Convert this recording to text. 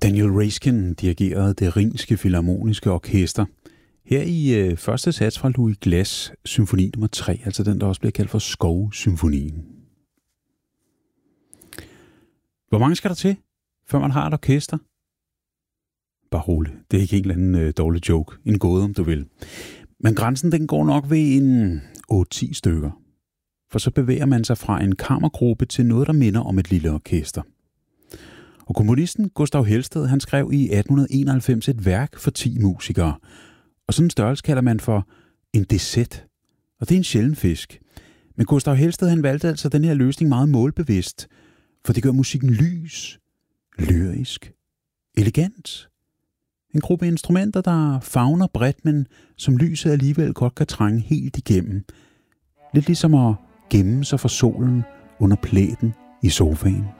Daniel Raskin dirigerede det Rhinske Filharmoniske Orkester. Her i første sats fra Louis Glass symfoni nummer 3, altså den, der også bliver kaldt for Skovsymfonien. Hvor mange skal der til, før man har et orkester? Bare rolig, det er ikke en eller anden dårlig joke. En gåde, om du vil. Men grænsen, den går nok ved en 8-10 stykker. For så bevæger man sig fra en kammergruppe til noget, der minder om et lille orkester. Og komponisten Gustav Helsted, han skrev i 1891 et værk for 10 musikere. Og sådan en størrelse kalder man for en decet. Og det er en sjælden fisk. Men Gustav Helsted, han valgte altså den her løsning meget målbevidst. For det gør musikken lys, lyrisk, elegant. En gruppe instrumenter, der favner bredt, men som lyset alligevel godt kan trænge helt igennem. Lidt ligesom at gemme sig for solen under plæten i sofaen.